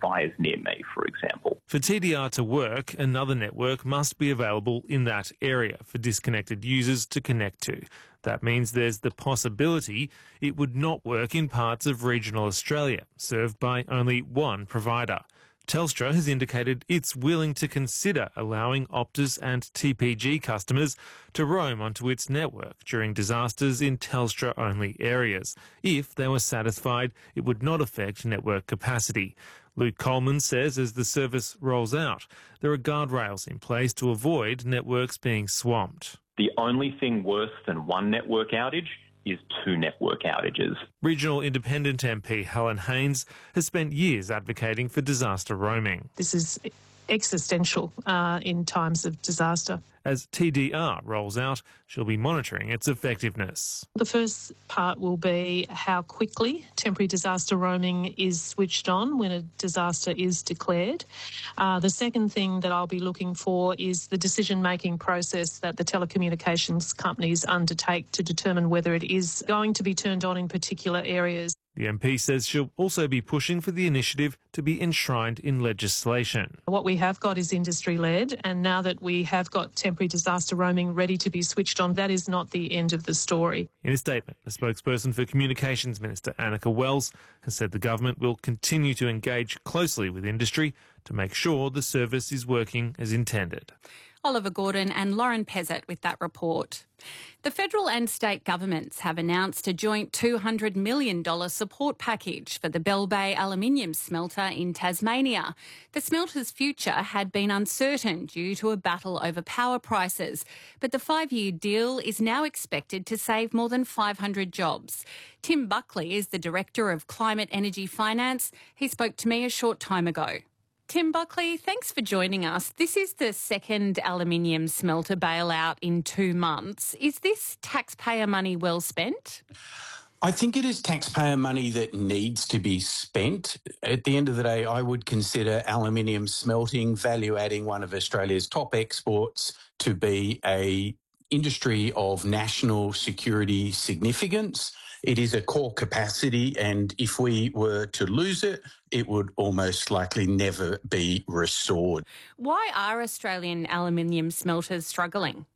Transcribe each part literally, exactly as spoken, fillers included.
fires near me, for example. For T D R to work, another network must be available in that area for disconnected users to connect to. That means there's the possibility it would not work in parts of regional Australia, served by only one provider. Telstra has indicated it's willing to consider allowing Optus and T P G customers to roam onto its network during disasters in Telstra-only areas, if they were satisfied it would not affect network capacity. Luke Coleman says as the service rolls out, there are guardrails in place to avoid networks being swamped. The only thing worse than one network outage is two network outages. Regional Independent M P Helen Haines has spent years advocating for disaster roaming. This is existential uh, in times of disaster. As T D R rolls out, she'll be monitoring its effectiveness. The first part will be how quickly temporary disaster roaming is switched on when a disaster is declared. Uh, the second thing that I'll be looking for is the decision-making process that the telecommunications companies undertake to determine whether it is going to be turned on in particular areas. The M P says she'll also be pushing for the initiative to be enshrined in legislation. What we have got is industry-led, and now that we have got temporary disaster roaming ready to be switched on, that is not the end of the story. In a statement, a spokesperson for Communications Minister Annika Wells has said the government will continue to engage closely with industry to make sure the service is working as intended. Oliver Gordon and Lauren Pezzett with that report. The federal and state governments have announced a joint two hundred million dollars support package for the Bell Bay aluminium smelter in Tasmania. The smelter's future had been uncertain due to a battle over power prices, but the five-year deal is now expected to save more than five hundred jobs. Tim Buckley is the Director of Climate Energy Finance. He spoke to me a short time ago. Tim Buckley, thanks for joining us. This is the second aluminium smelter bailout in two months. Is this taxpayer money well spent? I think it is taxpayer money that needs to be spent. At the end of the day, I would consider aluminium smelting, value-adding, one of Australia's top exports, to be a industry of national security significance. It is a core capacity, and if we were to lose it, it would almost likely never be restored. Why are Australian aluminium smelters struggling?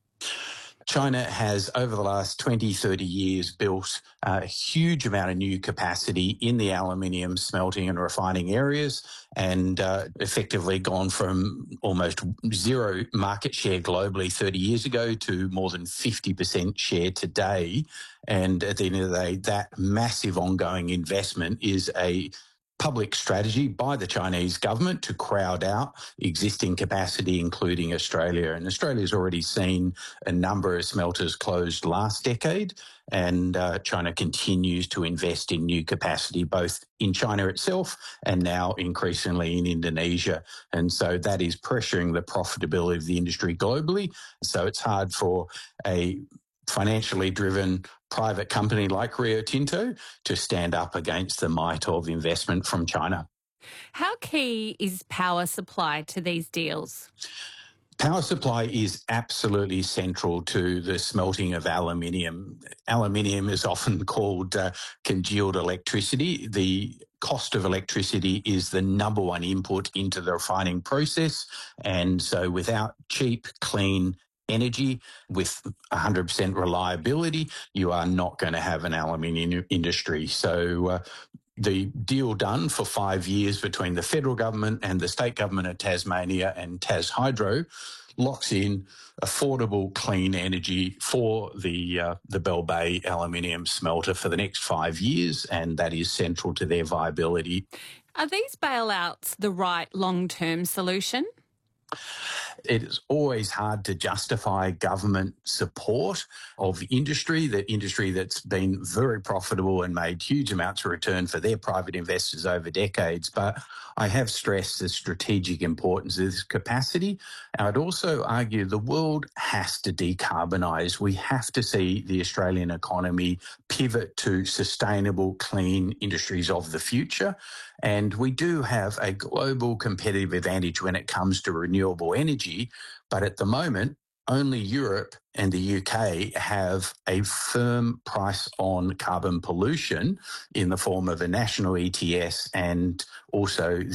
China has, over the last twenty, thirty years, built a huge amount of new capacity in the aluminium smelting and refining areas, and uh, effectively gone from almost zero market share globally thirty years ago to more than fifty percent share today. And at the end of the day, that massive ongoing investment is a public strategy by the Chinese government to crowd out existing capacity, including Australia. And Australia's already seen a number of smelters closed last decade, and uh, China continues to invest in new capacity, both in China itself and now increasingly in Indonesia. And so that is pressuring the profitability of the industry globally. So it's hard for a financially driven private company like Rio Tinto to stand up against the might of investment from China. How key is power supply to these deals? Power supply is absolutely central to the smelting of aluminium. Aluminium is often called uh, congealed electricity. The cost of electricity is the number one input into the refining process. And so without cheap, clean energy with one hundred percent reliability, you are not going to have an aluminium industry. So uh, the deal done for five years between the federal government and the state government of Tasmania and Tas Hydro locks in affordable, clean energy for the uh, the Bell Bay aluminium smelter for the next five years, and that is central to their viability. Are these bailouts the right long-term solution? It is always hard to justify government support of industry, that industry that's been very profitable and made huge amounts of return for their private investors over decades. But I have stressed the strategic importance of this capacity. And I'd also argue the world has to decarbonise. We have to see the Australian economy pivot to sustainable, clean industries of the future. And we do have a global competitive advantage when it comes to renewable energy. But at the moment, only Europe and the U K have a firm price on carbon pollution in the form of a national E T S and also